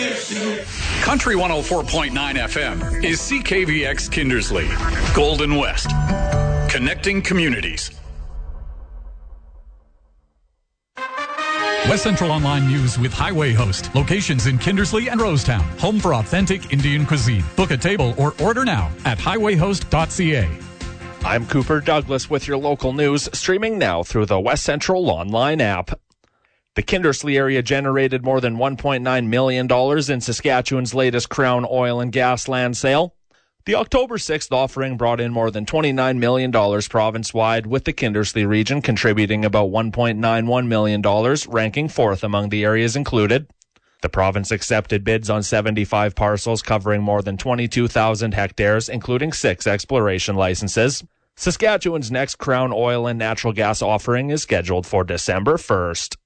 Country 104.9 FM is CKVX Kindersley, Golden West, connecting communities. West Central Online News with Highway Host. Locations in Kindersley and Rosetown. Home for authentic Indian cuisine. Book a table or order now at highwayhost.ca. I'm Cooper Douglas with your local news, streaming now through the West Central Online app. The Kindersley area generated more than $1.9 million in Saskatchewan's latest Crown Oil and Gas land sale. The October 6th offering brought in more than $29 million province-wide, with the Kindersley region contributing about $1.91 million, ranking fourth among the areas included. The province accepted bids on 75 parcels covering more than 22,000 hectares, including 6 exploration licenses. Saskatchewan's next Crown Oil and Natural Gas offering is scheduled for December 1st.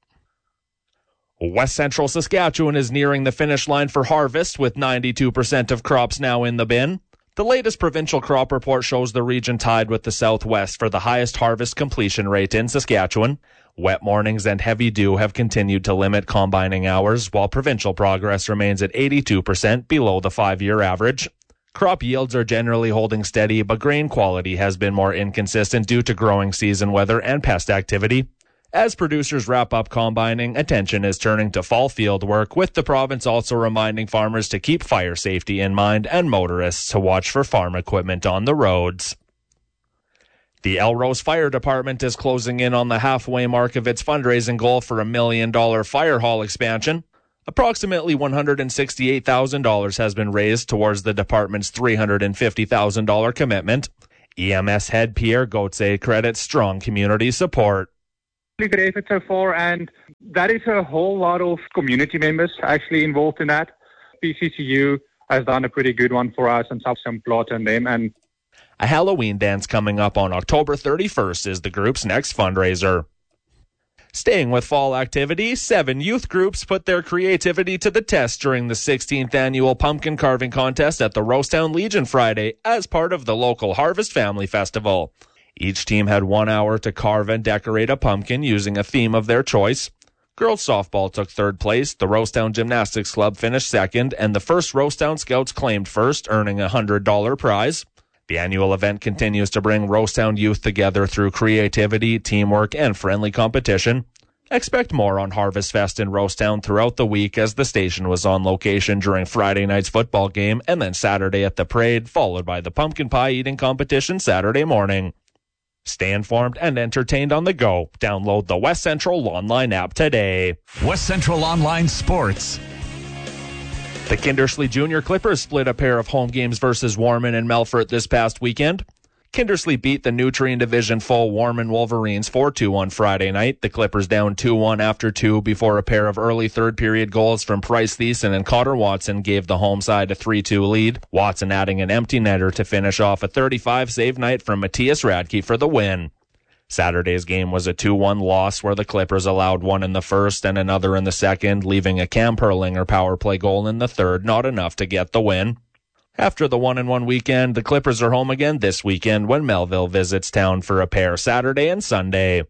West Central Saskatchewan is nearing the finish line for harvest, with 92% of crops now in the bin. The latest provincial crop report shows the region tied with the Southwest for the highest harvest completion rate in Saskatchewan. Wet mornings and heavy dew have continued to limit combining hours, while provincial progress remains at 82%, below the 5-year average. Crop yields are generally holding steady, but grain quality has been more inconsistent due to growing season weather and pest activity. As producers wrap up combining, attention is turning to fall field work, with the province also reminding farmers to keep fire safety in mind and motorists to watch for farm equipment on the roads. The Elrose Fire Department is closing in on the halfway mark of its fundraising goal for $1 million fire hall expansion. Approximately $168,000 has been raised towards the department's $350,000 commitment. EMS head Pierre Gauthier credits strong community support. Good effort so far, and that is a whole lot of community members actually involved in that. PCCU has done a pretty good one for us and some plot on them. And a Halloween dance coming up on October 31st is the group's next fundraiser. Staying with fall activity, 7 youth groups put their creativity to the test during the 16th annual pumpkin carving contest at the Rosetown Legion Friday as part of the local Harvest Family Festival. Each team had 1 hour to carve and decorate a pumpkin using a theme of their choice. Girls softball took third place, the Rosetown Gymnastics Club finished second, and the first Rosetown Scouts claimed first, earning a $100 prize. The annual event continues to bring Rosetown youth together through creativity, teamwork, and friendly competition. Expect more on Harvest Fest in Rosetown throughout the week, as the station was on location during Friday night's football game and then Saturday at the parade, followed by the pumpkin pie eating competition Saturday morning. Stay informed and entertained on the go. Download the West Central Online app today. West Central Online Sports. The Kindersley Junior Clippers split a pair of home games versus Warman and Melfort this past weekend. Kindersley beat the Nutrien Division foe Warman Wolverines 4-2 on Friday night. The Clippers down 2-1 after 2 before a pair of early third-period goals from Price Thiessen and Cotter Watson gave the home side a 3-2 lead. Watson adding an empty netter to finish off a 35-save night from Matthias Radke for the win. Saturday's game was a 2-1 loss, where the Clippers allowed one in the first and another in the second, leaving a Cam Perlinger power play goal in the third, not enough to get the win. After the 1-1 weekend, the Clippers are home again this weekend when Melville visits town for a pair Saturday and Sunday.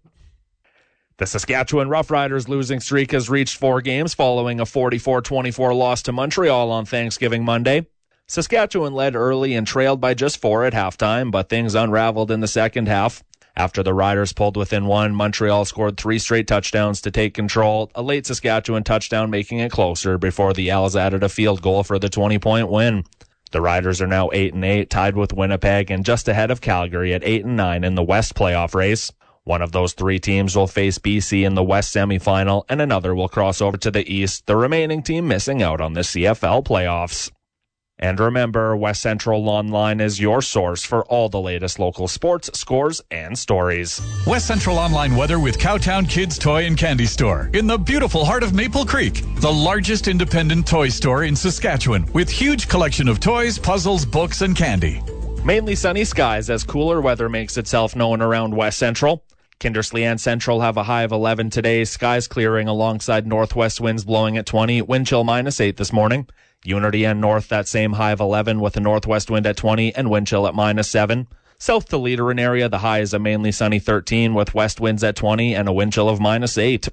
The Saskatchewan Roughriders losing streak has reached 4 games following a 44-24 loss to Montreal on Thanksgiving Monday. Saskatchewan led early and trailed by just 4 at halftime, but things unraveled in the second half. After the Riders pulled within 1, Montreal scored 3 straight touchdowns to take control, a late Saskatchewan touchdown making it closer before the Owls added a field goal for the 20-point win. The Riders are now 8-8, tied with Winnipeg and just ahead of Calgary at 8-9 in the West playoff race. One of those 3 teams will face BC in the West semifinal, and another will cross over to the East, the remaining team missing out on the CFL playoffs. And remember, West Central Online is your source for all the latest local sports, scores, and stories. West Central Online weather with Cowtown Kids Toy and Candy Store in the beautiful heart of Maple Creek, the largest independent toy store in Saskatchewan, with huge collection of toys, puzzles, books, and candy. Mainly sunny skies as cooler weather makes itself known around West Central. Kindersley and Central have a high of 11 today, skies clearing alongside northwest winds blowing at 20, wind chill -8 this morning. Unity and North, that same high of 11 with a northwest wind at 20 and wind chill at -7. South to Leaderin area, the high is a mainly sunny 13 with west winds at 20 and a wind chill of -8.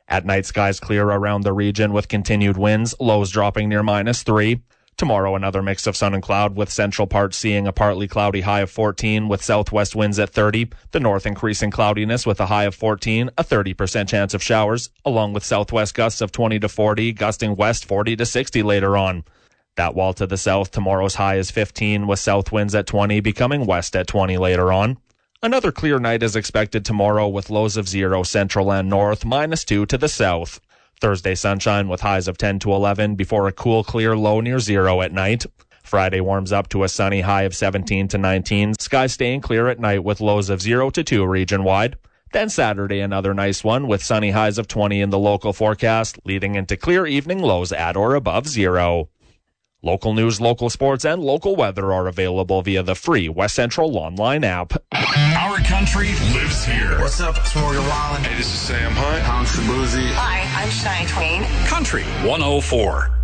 At night, skies clear around the region with continued winds, lows dropping near -3. Tomorrow, another mix of sun and cloud, with central parts seeing a partly cloudy high of 14 with southwest winds at 30. The north increasing cloudiness with a high of 14, a 30% chance of showers, along with southwest gusts of 20 to 40, gusting west 40 to 60 later on. That wall to the south, tomorrow's high is 15 with south winds at 20, becoming west at 20 later on. Another clear night is expected tomorrow with lows of 0 central and north, -2 to the south. Thursday sunshine with highs of 10 to 11 before a cool, clear low near 0 at night. Friday warms up to a sunny high of 17 to 19. Skies staying clear at night with lows of 0 to 2 region-wide. Then Saturday, another nice one with sunny highs of 20 in the local forecast, leading into clear evening lows at or above 0. Local news, local sports, and local weather are available via the free West Central online app. Our country lives here. What's up? It's Morgan Wallen. Hey, this is Sam Hunt. I'm Shabuzi. Hi, I'm Shania Twain. Country 104.